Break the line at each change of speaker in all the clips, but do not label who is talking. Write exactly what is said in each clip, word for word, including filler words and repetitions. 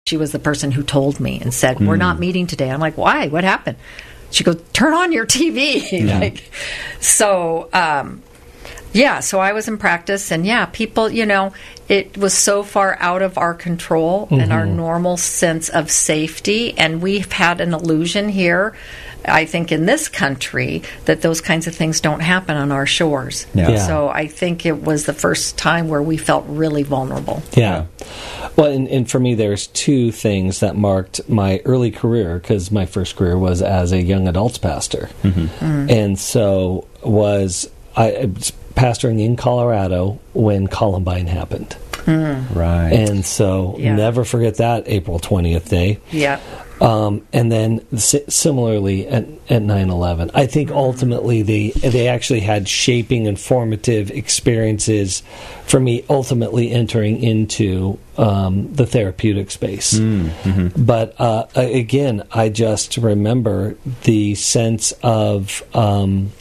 She was the person who told me and said, we're not meeting today. I'm like, why? What happened? She goes, turn on your T V.
Yeah.
like, so, um, yeah, so I was in practice, and yeah, people, you know, it was so far out of our control mm-hmm. and our normal sense of safety, and we've had an illusion here, I think, in this country, that those kinds of things don't happen on our shores.
Yeah. Yeah.
So I think it was the first time where we felt really vulnerable.
Yeah. Well, and, and for me, there's two things that marked my early career, because my first career was as a young adults pastor. Mm-hmm. Mm. And so was I was pastoring in Colorado when Columbine happened.
Mm.
Right.
And so
Yeah.
never forget that April twentieth day.
Yeah.
Um, and then si- similarly at, at nine eleven, I think ultimately they they actually had shaping and formative experiences for me, ultimately entering into um, the therapeutic space.
Mm-hmm.
But uh, again, I just remember the sense of um,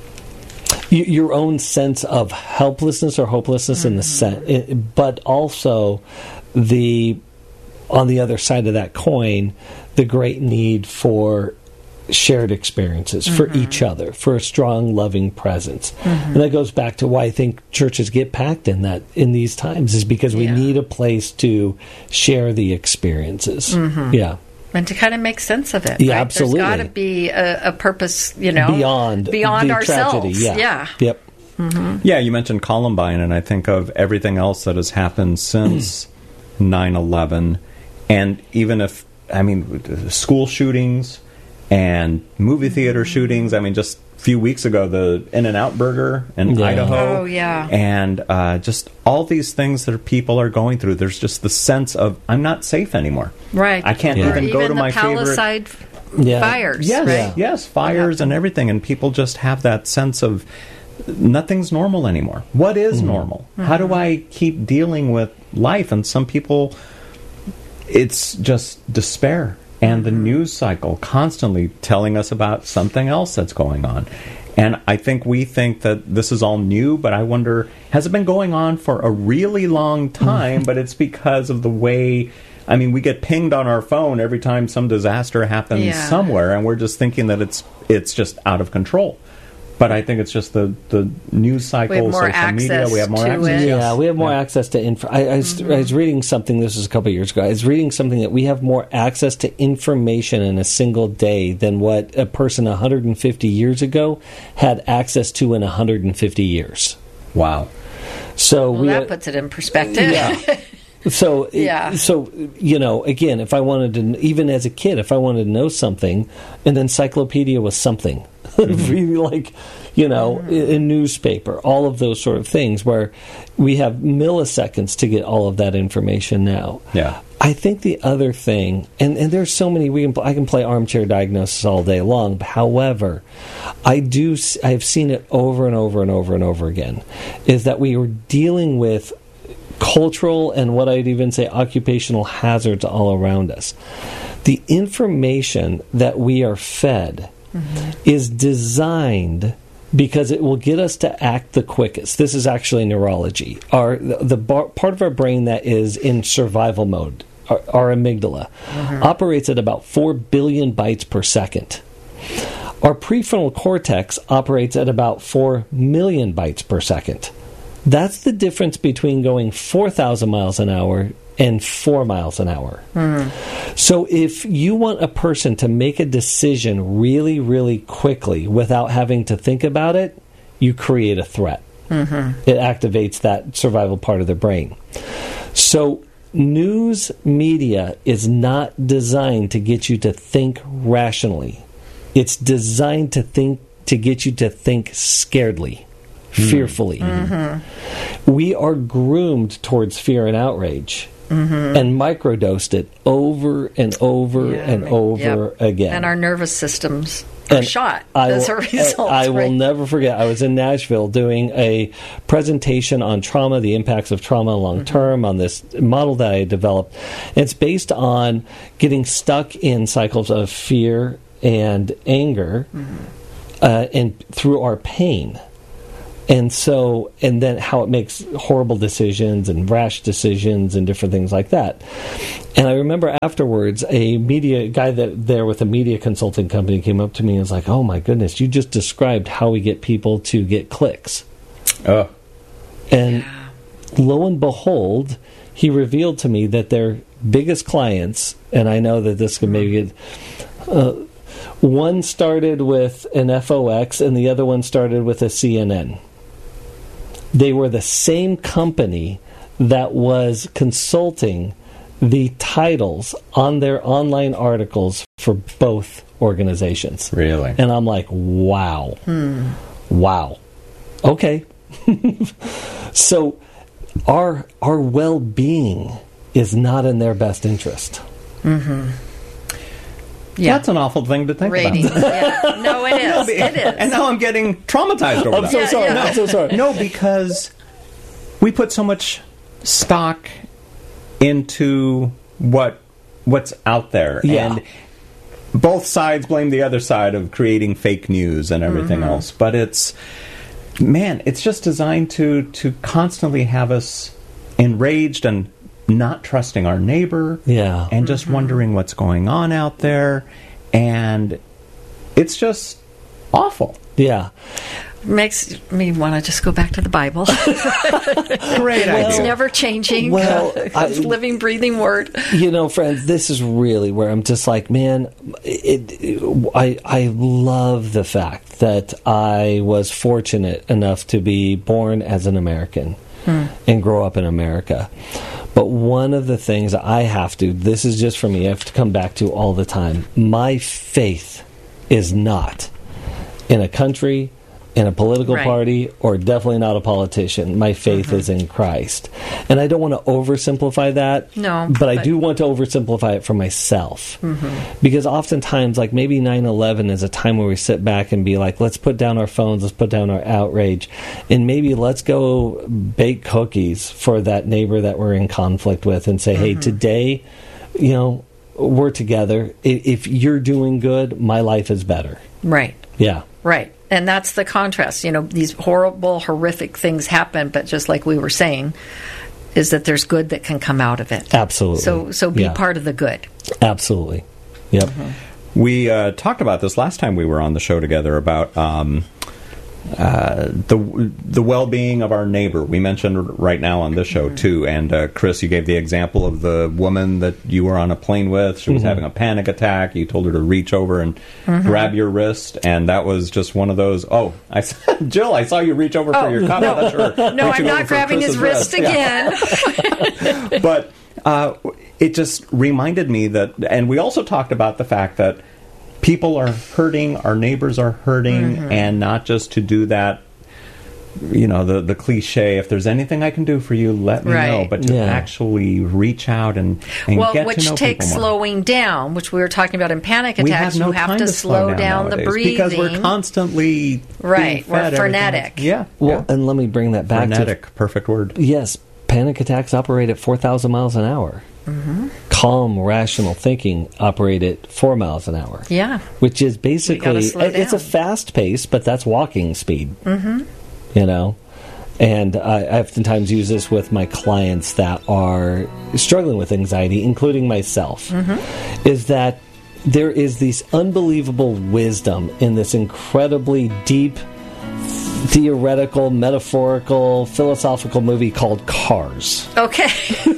y- your own sense of helplessness or hopelessness mm-hmm. in the sense, but also the on the other side of that coin, the great need for shared experiences mm-hmm. for each other, for a strong, loving presence. Mm-hmm. And that goes back to why I think churches get packed in that in these times, is because we
yeah.
need a place to share the experiences.
Mm-hmm.
Yeah.
And to kind of make sense of it.
Yeah,
right?
absolutely.
There's got to be a, a purpose, you know,
beyond
beyond
the
ourselves.
tragedy. Yeah.
yeah.
Yep.
Mm-hmm.
Yeah, you mentioned Columbine, and I think of everything else that has happened since nine eleven. And even if, I mean, school shootings and movie theater shootings, I mean, just a few weeks ago, the In-N-Out Burger in
Yeah.
Idaho.
Oh, yeah.
And uh, just all these things that people are going through. There's just the sense of, I'm not safe anymore.
Right.
I can't
Yeah.
even
Or
go
even
to
the
my favorite...
Palisade
Yeah.
fires.
Yes,
right?
yes, fires and everything, and people just have that sense of nothing's normal anymore. What is
Mm-hmm.
normal? How do I keep dealing with life? And some people, it's just despair, and the news cycle constantly telling us about something else that's going on. And I think we think that this is all new, but I wonder, has it been going on for a really long time, but it's because of the way... I mean, we get pinged on our phone every time some disaster happens
Yeah.
somewhere, and we're just thinking that it's it's just out of control. But I think it's just the, the news cycle,
We have more
social media.
access
We have more
to
access.
it.
Yeah,
yes.
we have more
Yeah.
access to info. I, I, was- I was reading something, this was a couple of years ago, I was reading something that we have more access to information in a single day than what a person one hundred fifty years ago had access to in one hundred fifty years.
Wow.
So
Well,
we
that
are-
puts it in perspective.
Yeah. So,
Yeah.
so you know, again, if I wanted to, even as a kid, if I wanted to know something, an encyclopedia was something.
Mm-hmm.
Really, like, you know, a, a newspaper, all of those sort of things, where we have milliseconds to get all of that information now.
Yeah.
I think the other thing, and, and there's so many, we can, I can play armchair diagnosis all day long, but however, I do, s- I've seen it over and over and over and over again, is that we are dealing with cultural and what I'd even say occupational hazards all around us. The information that we are fed mm-hmm. is designed because it will get us to act the quickest. This is actually neurology. Our the, the bar, part of our brain that is in survival mode, our, our amygdala, mm-hmm. operates at about four billion bytes per second. Our prefrontal cortex operates at about four million bytes per second. That's the difference between going four thousand miles an hour and four miles an hour. Mm. So if you want a person to make a decision really, really quickly without having to think about it, you create a threat. Mm-hmm. It activates that survival part of the brain. So news media is not designed to get you to think rationally. It's designed to think to get you to think scaredly. Fearfully. Mm-hmm. We are groomed towards fear and outrage mm-hmm. and microdosed it over and over
Yeah,
and over
yep.
again.
And our nervous systems are
And
shot
I
as
will,
a result.
I, I will
right?
never forget, I was in Nashville doing a presentation on trauma, the impacts of trauma long term, mm-hmm. on this model that I developed. It's based on getting stuck in cycles of fear and anger mm-hmm. uh, and through our pain. And so, and then how it makes horrible decisions and rash decisions and different things like that. And I remember afterwards, a media guy that there with a media consulting company came up to me and was like, "Oh my goodness, you just described how we get people to get clicks."
Oh.
And lo and behold, he revealed to me that their biggest clients, and I know that this could maybe get, uh, one started with an F O X and the other one started with a C N N. They were the same company that was consulting the titles on their online articles for both organizations.
Really?
And I'm like, wow. Hmm. Wow. Okay. So our our well-being is not in their best interest.
Mm-hmm. Yeah.
That's an awful thing to think
Rating.
about.
Yeah. No, it is. It is.
And now I'm getting traumatized over
I'm
that.
so
Yeah,
sorry.
yeah.
No, I'm so sorry.
No, because we put so much stock into what what's out there.
Yeah.
And both sides blame the other side of creating fake news and everything
Mm-hmm.
else. But it's, man, it's just designed to, to constantly have us enraged and not trusting our neighbor.
Yeah.
And just
Mm-hmm.
wondering what's going on out there. And it's just awful.
Yeah.
Makes me want to just go back to the Bible.
Great
It's
idea.
never changing.
Well, I-
It's living, breathing word.
You know, friends, this is really where I'm just like, man, it, it, I I love the fact that I was fortunate enough to be born as an American hmm. and grow up in America. But one of the things I have to, this is just for me, I have to come back to all the time. My faith is not in a country, in a political
Right.
party, or definitely not a politician. My faith
Mm-hmm.
is in Christ. And I don't want to oversimplify that.
No,
But I
but-
do want to oversimplify it for myself.
Mm-hmm.
Because oftentimes, like maybe nine eleven is a time where we sit back and be like, let's put down our phones, let's put down our outrage, and maybe let's go bake cookies for that neighbor that we're in conflict with and say, hey,
Mm-hmm.
today, you know, we're together. I- If you're doing good, my life is better.
Right.
Yeah.
Right. And that's the contrast. You know, these horrible, horrific things happen, but just like we were saying, is that there's good that can come out of it.
Absolutely.
So so be
Yeah.
part of the good.
Absolutely. Yep.
Mm-hmm.
We uh, talked about this last time we were on the show together about um, uh, the the well-being of our neighbor. We mentioned right now on this show
Mm-hmm.
too. And uh, Chris, you gave the example of the woman that you were on a plane with. She was
Mm-hmm.
having a panic attack. You told her to reach over and
Mm-hmm.
grab your wrist, and that was just one of those. Oh, I saw, Jill, I saw you reach over
Oh,
for your cup.
no.
That's her
No,
reaching
I'm
over
not
for
grabbing his
Chris's
wrist
Yeah.
again.
But uh, it just reminded me that, and we also talked about the fact that people are hurting, our neighbors are hurting,
Mm-hmm.
and not just to do that, you know, the, the cliche, if there's anything I can do for you, let me
Right.
know, but to
Yeah.
actually reach out and, and
Well,
get
which
to know
takes
people more.
slowing down, which we were talking about in panic
We
attacks.
have no
you have
time
to,
to
slow down, the
nowadays
breathing.
because we're constantly
Right,
being
we're
fed everything.
frenetic.
Yeah,
Well, and let me bring that back
frenetic, perfect word.
to yes, panic attacks operate at four thousand miles an hour.
Mm-hmm.
Calm, rational thinking operate at four miles an hour.
Yeah.
Which is basically
slow
it's a
down.
fast pace, but that's walking speed. Mm-hmm. You know, and I, I oftentimes use this with my clients that are struggling with anxiety, including myself. Mm-hmm. Is that there is this unbelievable wisdom in this incredibly deep, theoretical, metaphorical, philosophical movie called Cars.
Okay.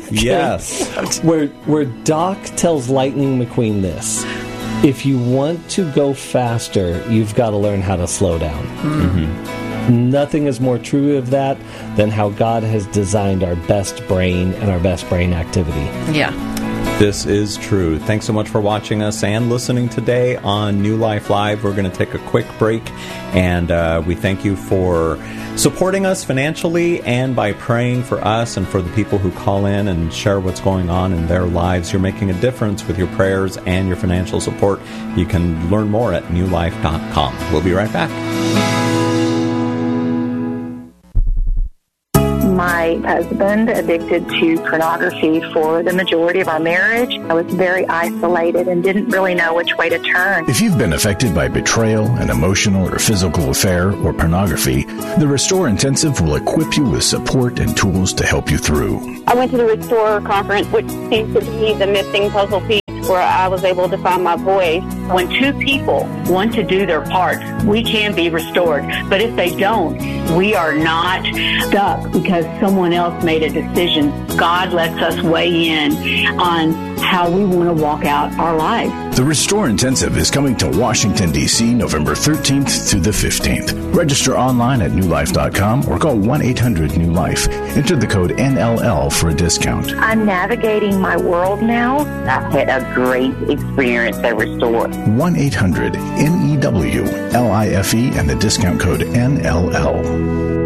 Yes.
Where where Doc tells Lightning McQueen this: if you want to go faster, you've got to learn how to slow down. Mm-hmm. Nothing is more true of that than how God has designed our best brain and our best brain activity.
Yeah.
This is true. Thanks so much for watching us and listening today on New Life Live. We're going to take a quick break, and uh, we thank you for supporting us financially and by praying for us and for the people who call in and share what's going on in their lives. You're making a difference with your prayers and your financial support. You can learn more at new life dot com. We'll be right back.
my husband addicted to pornography for the majority of our marriage. I was very isolated and didn't really know which way to turn.
If you've been affected by betrayal, an emotional or physical affair, or pornography, the Restore Intensive will equip you with support and tools to help you through.
I went to the Restore conference, which seems to be the missing puzzle piece where I was able to find my voice.
When two people want to do their part, we can be restored. But if they don't, we are not stuck because someone else made a decision. God lets us weigh in on how we want to walk out our lives.
The Restore Intensive is coming to Washington, D C November thirteenth through the fifteenth. Register online at new life dot com or call one eight hundred new life. Enter the code N L L for a discount.
I'm navigating my world now.
I've had a great experience at Restore.
one eight hundred N E W L I F E and the discount code N L L.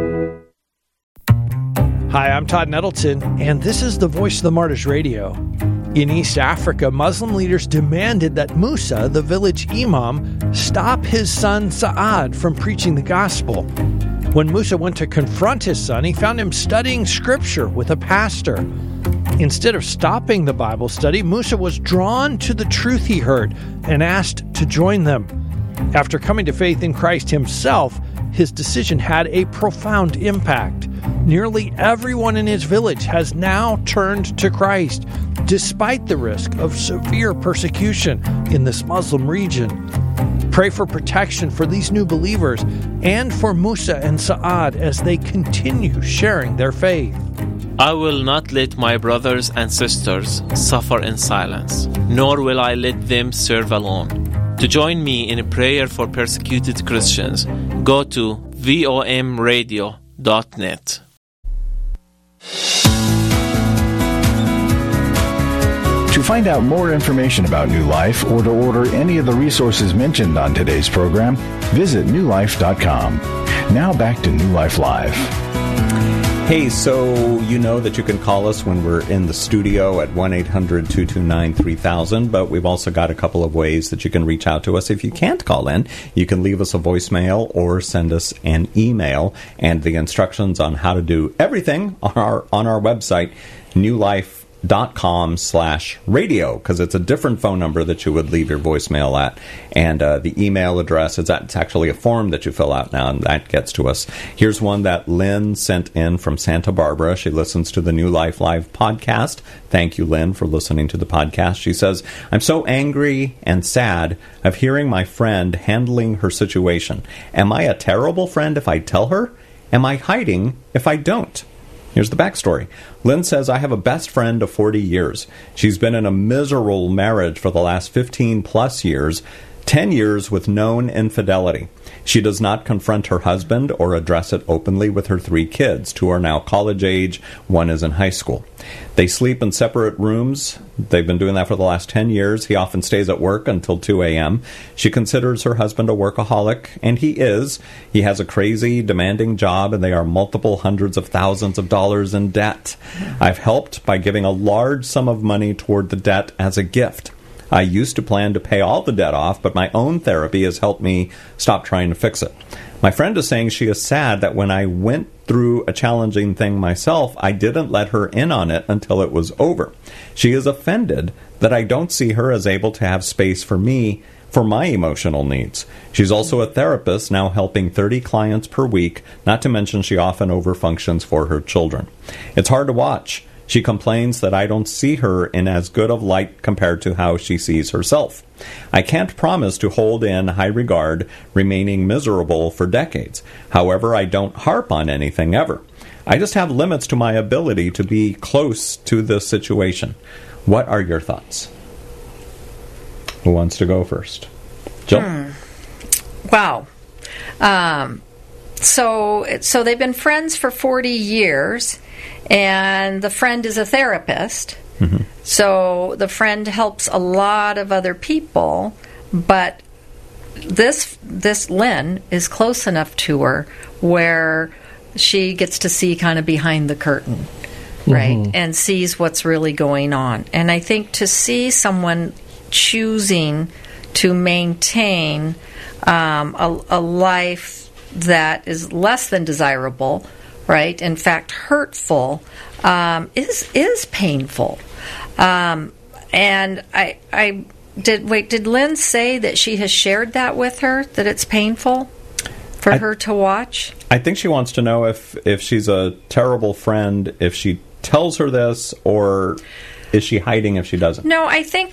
Hi, I'm Todd Nettleton, and this is the Voice of the Martyrs Radio. In East Africa, Muslim leaders demanded that Musa, the village imam, stop his son Saad from preaching the gospel. When Musa went to confront his son, he found him studying scripture with a pastor. Instead of stopping the Bible study, Musa was drawn to the truth he heard and asked to join them. After coming to faith in Christ himself, his decision had a profound impact. Nearly everyone in his village has now turned to Christ, despite the risk of severe persecution in this Muslim region. Pray for protection for these new believers and for Musa and Saad as they continue sharing their faith.
I will not let my brothers and sisters suffer in silence, nor will I let them serve alone. To join me in a prayer for persecuted Christians, go to V O M radio dot net.
To find out more information about New Life or to order any of the resources mentioned on today's program, visit new life dot com. Now back to New Life Live.
Hey, so you know that you can call us when we're in the studio at one eight hundred two two nine three thousand, but we've also got a couple of ways that you can reach out to us. If you can't call in, you can leave us a voicemail or send us an email, and the instructions on how to do everything are our, on our website, new life dot com slash radio, because it's a different phone number that you would leave your voicemail at, and uh, the email address is it's actually a form that you fill out now, and that gets to us. Here's one that Lynn sent in from Santa Barbara. She listens to the New Life Live podcast. Thank you, Lynn, for listening to the podcast. She says, I'm so angry and sad of hearing my friend handling her situation. Am I a terrible friend if I tell her? Am I hiding if I don't? Here's the backstory. Lynn says, I have a best friend of forty years. She's been in a miserable marriage for the last fifteen plus years, ten years with known infidelity. She does not confront her husband or address it openly with her three kids. Two are now college age, one is in high school. They sleep in separate rooms. They've been doing that for the last ten years. He often stays at work until two a.m. She considers her husband a workaholic, and he is. He has a crazy, demanding job, and they are multiple hundreds of thousands of dollars in debt. I've helped by giving a large sum of money toward the debt as a gift. I used to plan to pay all the debt off, but my own therapy has helped me stop trying to fix it. My friend is saying she is sad that when I went through a challenging thing myself, I didn't let her in on it until it was over. She is offended that I don't see her as able to have space for me for my emotional needs. She's also a therapist, now helping thirty clients per week, not to mention she often overfunctions for her children. It's hard to watch. She complains that I don't see her in as good of light compared to how she sees herself. I can't promise to hold in high regard, remaining miserable for decades. However, I don't harp on anything ever. I just have limits to my ability to be close to this situation. What are your thoughts? Who wants to go first? Jill?
Hmm. Wow. Um, so, so they've been friends for forty years. And the friend is a therapist, mm-hmm. So the friend helps a lot of other people, but this this Lynn is close enough to her where she gets to see kind of behind the curtain, right, mm-hmm. and sees what's really going on. And I think to see someone choosing to maintain um, a, a life that is less than desirable right? In fact, hurtful, um, is is painful. Um, and I, I did wait. Did Lynn say that she has shared that with her, that it's painful for
I,
her to watch?
I think she wants to know if if she's a terrible friend, if she tells her this, or is she hiding if she doesn't?
No, I think